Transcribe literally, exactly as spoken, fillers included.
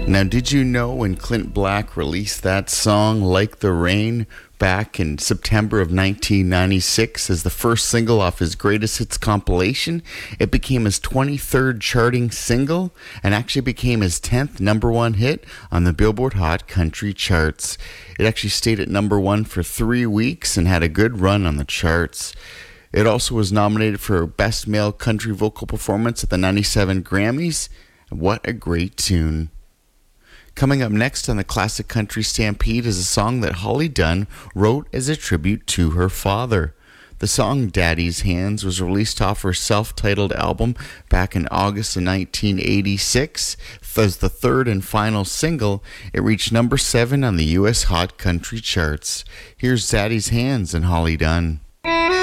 Now, did you know when Clint Black released that song, Like the Rain, back in September of nineteen ninety-six as the first single off his greatest hits compilation, it became his twenty-third charting single and actually became his tenth number one hit on the Billboard Hot Country charts. It actually stayed at number one for three weeks and had a good run on the charts. It also was nominated for Best Male Country Vocal Performance at the ninety-seven Grammys. What a great tune. Coming up next on the Classic Country Stampede is a song that Holly Dunn wrote as a tribute to her father. The song Daddy's Hands was released off her self-titled album back in August of nineteen eighty-six. As the third and final single, it reached number seven on the U S Hot Country charts. Here's Daddy's Hands and Holly Dunn.